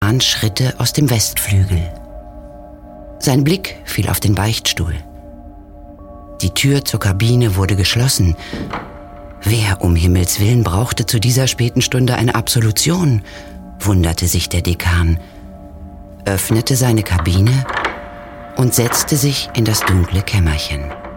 Dekan Schritte aus dem Westflügel. Sein Blick fiel auf den Beichtstuhl. Die Tür zur Kabine wurde geschlossen. Wer um Himmels Willen brauchte zu dieser späten Stunde eine Absolution, wunderte sich der Dekan, öffnete seine Kabine und setzte sich in das dunkle Kämmerchen.